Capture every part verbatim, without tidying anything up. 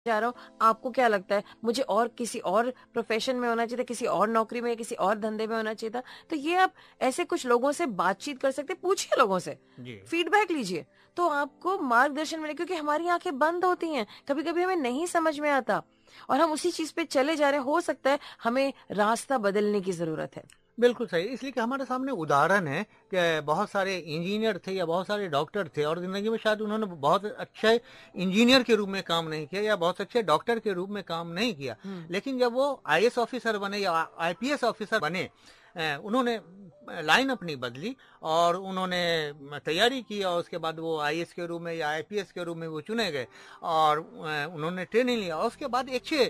जा रहा हूँ, आपको क्या लगता है मुझे और किसी और प्रोफेशन में होना चाहिए था, किसी और नौकरी में, किसी और धंधे में होना चाहिए था? तो ये आप ऐसे कुछ लोगों से बातचीत कर सकते, पूछिए लोगों से, जी। फीडबैक लीजिए, तो आपको मार्गदर्शन मिले, क्योंकि हमारी आंखें बंद होती हैं, कभी कभी हमें नहीं समझ में आता और हम उसी चीज पे चले जा रहे हैं। हो सकता है हमें रास्ता बदलने की जरूरत है। बिल्कुल सही, इसलिए कि हमारे सामने उदाहरण है कि बहुत सारे इंजीनियर थे या बहुत सारे डॉक्टर थे और ज़िंदगी में शायद उन्होंने बहुत अच्छे इंजीनियर के रूप में काम नहीं किया या बहुत अच्छे डॉक्टर के रूप में काम नहीं किया, हम्म। लेकिन जब वो आईएएस ऑफिसर बने या आईपीएस ऑफिसर बने, अ, उन्होंने लाइन अपनी बदली और उन्होंने तैयारी की और उसके बाद वो आईएएस के रूप में या आईपीएस के रूप में वो चुने गए और अ, उन्होंने ट्रेनिंग लिया और उसके बाद अच्छे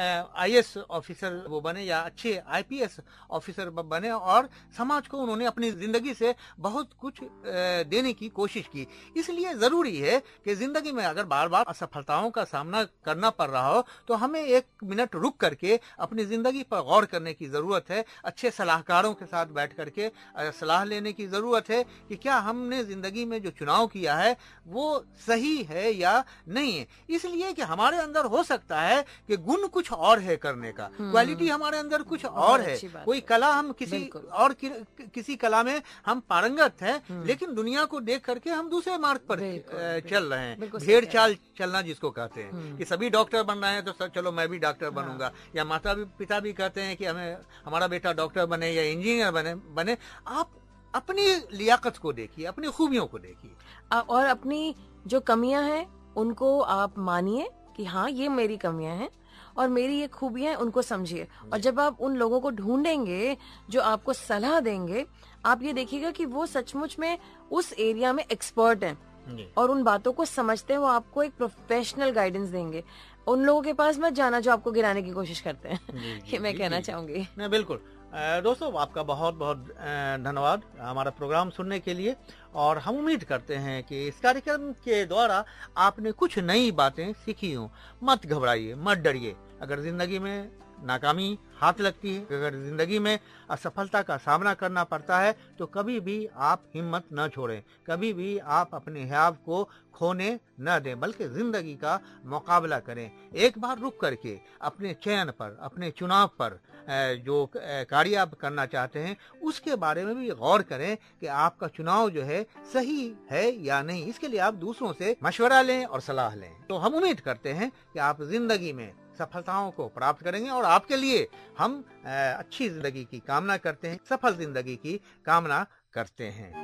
आईएएस ऑफिसर वो बने या अच्छे आईपीएस ऑफिसर ब- बने और समाज को उन्होंने अपनी जिंदगी से बहुत कुछ अ, देने की कोशिश की। इसलिए जरूरी है कि जिंदगी में अगर बार बार असफलताओं का सामना करना पड़ रहा हो तो हमें एक मिनट रुक करके अपनी जिंदगी पर गौर करने की जरूरत है, अच्छे सलाहकारों के साथ बैठ करके अ, सलाह लेने की जरूरत है कि क्या हमने जिंदगी में जो चुनाव किया है वो सही है या नहीं है। इसलिए कि हमारे अंदर हो सकता है कि गुण कुछ और है करने का, क्वालिटी हमारे अंदर कुछ और है, अच्छी बात कोई है। कला हम किसी बिल्कुल। और कि, किसी कला में हम पारंगत हैं, लेकिन दुनिया को देख करके हम दूसरे मार्ग पर बिल्कुल, अ, बिल्कुल, चल रहे हैं, बिल्कुल सही भेड़ कह रहे हैं। चाल चलना जिसको कहते हैं कि सभी डॉक्टर बन रहे हैं तो सर चलो मैं भी डॉक्टर बनूंगा, या माता भी पिता भी कहते हैं कि हमें हमारा बेटा डॉक्टर बने या इंजीनियर बने बने आप अपनी लियाकत को देखिए, अपनी खूबियों को देखिए। अ, और अपनी जो कमियां हैं उनको आप मानिए कि हाँ ये मेरी कमियां हैं और मेरी ये खूबियां हैं, उनको समझिए। और जब आप उन लोगों को ढूंढेंगे जो आपको सलाह देंगे, आप ये देखिएगा कि वो सचमुच में उस एरिया में एक्सपर्ट हैं जी। और उन बातों को समझते हैं, वो आपको एक प्रोफेशनल गाइडेंस देंगे। उन लोगों के पास मत जाना जो आपको गिराने की कोशिश करते हैं। जी, जी, ये मैं जी, कहना जी। चाहूंगी। नहीं, बिल्कुल। अ, दोस्तों आपका बहुत बहुत अ, धन्यवाद हमारा प्रोग्राम सुनने के लिए, और हम उम्मीद करते हैं कि इस कार्यक्रम के द्वारा आपने कुछ नई बातें सीखी हों। मत घबराइए, मत डरिए। अगर जिंदगी में नाकामी हाथ लगती है, अगर जिंदगी में असफलता का सामना करना पड़ता है, तो कभी भी आप हिम्मत न छोड़ें, कभी भी आप अपने हियाव को खोने न दें, बल्कि जिंदगी का मुकाबला करें। एक बार रुक करके अपने चयन पर, अपने चुनाव पर, अ, जो अ, कार्य आप करना चाहते हैं उसके बारे में भी गौर करें कि आपका चुनाव जो है सही है या नहीं। इसके लिए आप दूसरों से मशवरा लें और सलाह लें। तो हम उम्मीद करते हैं कि आप जिंदगी में सफलताओं को प्राप्त करेंगे, और आपके लिए हम अ, अच्छी जिंदगी की कामना करते हैं, सफल जिंदगी की कामना करते हैं।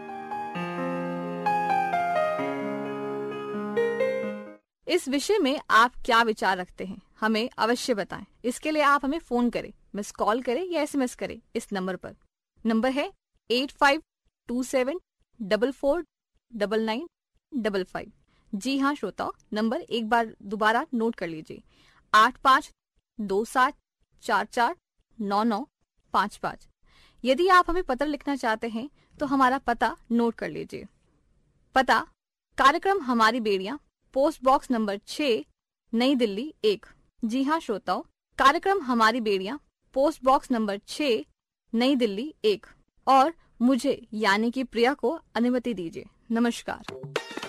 इस विषय में आप क्या विचार रखते हैं, हमें अवश्य बताएं। इसके लिए आप हमें फोन करें, मिस कॉल करें या एसएमएस करें इस नंबर पर। नंबर है eight five to seven double four double nine double five. जी हाँ श्रोताओ, नंबर एक बार दोबारा नोट कर लीजिए, आठ पाँच दो सात चार चार नौ नौ पाँच पाँच। यदि आप हमें पत्र लिखना चाहते हैं तो हमारा पता नोट कर लीजिए। पता कार्यक्रम हमारी बेड़ियां, पोस्ट बॉक्स नंबर छह, नई दिल्ली एक। जी हाँ श्रोताओ, कार्यक्रम हमारी बेड़ियां, पोस्ट बॉक्स नंबर छह, नई दिल्ली एक। और मुझे यानी कि प्रिया को अनुमति दीजिए। नमस्कार।